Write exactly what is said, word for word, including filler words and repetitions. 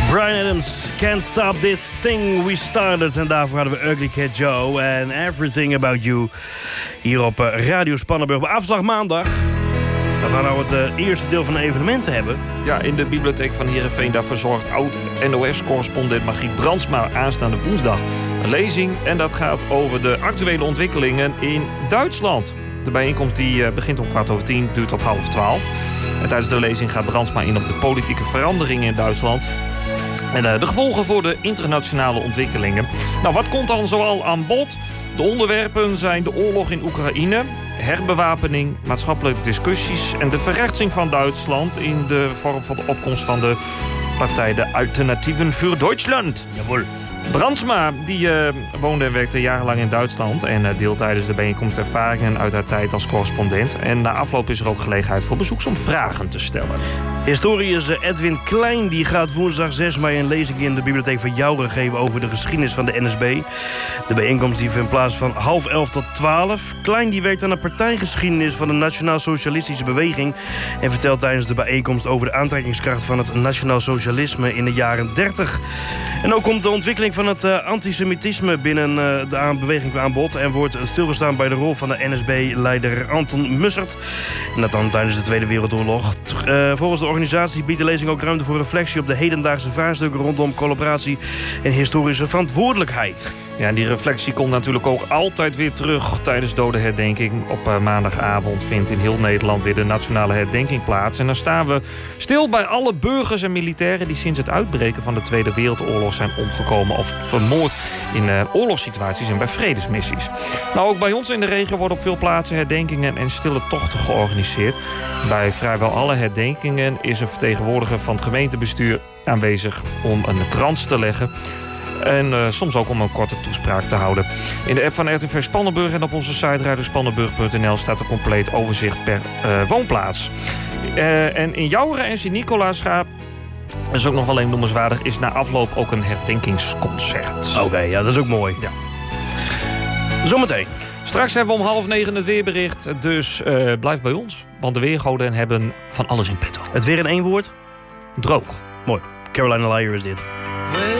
Bryan Adams, Can't Stop This Thing We Started. En daarvoor hadden we Ugly Kid Joe en Everything About You. Hier op Radio Spannenburg. Op afslag maandag. We gaan nou het uh, eerste deel van de evenementen hebben. Ja, in de bibliotheek van Heerenveen. Daar verzorgt oud-N O S-correspondent Margriet Brandsma aanstaande woensdag een lezing. En dat gaat over de actuele ontwikkelingen in Duitsland. De bijeenkomst die uh, begint om kwart over tien, duurt tot half twaalf. En tijdens de lezing gaat Brandsma in op de politieke veranderingen in Duitsland. En uh, de gevolgen voor de internationale ontwikkelingen. Nou, wat komt dan zoal aan bod? De onderwerpen zijn de oorlog in Oekraïne, herbewapening, maatschappelijke discussies en de verrechtsing van Duitsland in de vorm van de opkomst van de partij de Alternatieven für Deutschland. Jawohl. Brandsma die, uh, woonde en werkte jarenlang in Duitsland en uh, deelt tijdens de bijeenkomst ervaringen uit haar tijd als correspondent. En na afloop is er ook gelegenheid voor bezoekers om vragen te stellen. Historicus Edwin Klein die gaat woensdag zes mei een lezing in de bibliotheek van Jouren geven over de geschiedenis van de N S B. De bijeenkomst die vindt plaats van half elf tot twaalf. Klein die werkt aan de partijgeschiedenis van de Nationaal Socialistische Beweging en vertelt tijdens de bijeenkomst over de aantrekkingskracht van het Nationaal Socialisme in de jaren dertig. En ook komt de ontwikkeling van het uh, antisemitisme binnen uh, de aan beweging aan bod en wordt stilgestaan bij de rol van de N S B-leider Anton Mussert. En dat dan tijdens de Tweede Wereldoorlog. Uh, volgens de organisatie biedt de lezing ook ruimte voor reflectie op de hedendaagse vraagstukken rondom collaboratie en historische verantwoordelijkheid. Ja, en die reflectie komt natuurlijk ook altijd weer terug tijdens dodenherdenking. Op uh, maandagavond vindt in heel Nederland weer de nationale herdenking plaats. En dan staan we stil bij alle burgers en militairen die sinds het uitbreken van de Tweede Wereldoorlog zijn omgekomen of vermoord in uh, oorlogssituaties en bij vredesmissies. Nou, ook bij ons in de regio worden op veel plaatsen herdenkingen en stille tochten georganiseerd. Bij vrijwel alle herdenkingen is een vertegenwoordiger van het gemeentebestuur aanwezig om een krans te leggen. En uh, soms ook om een korte toespraak te houden. In de app van R T V Spannenburg en op onze site radio spannenburg punt n l staat een compleet overzicht per uh, woonplaats. Uh, en in Jouren en Sint-Nicolaasgaap, dat is ook nog wel even noemenswaardig, is na afloop ook een herdenkingsconcert. Oké, okay, ja, dat is ook mooi. Ja. Zometeen. Straks hebben we om half negen het weerbericht. Dus uh, blijf bij ons. Want de weergoden hebben van alles in petto. Het weer in één woord? Droog. Mooi. Carolina Liar is dit.